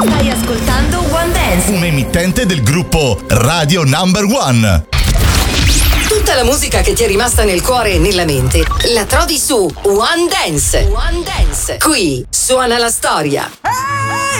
Stai ascoltando One Dance, un emittente del gruppo Radio Number One. Tutta la musica che ti è rimasta nel cuore e nella mente la trovi su One Dance. One Dance. Qui suona la storia.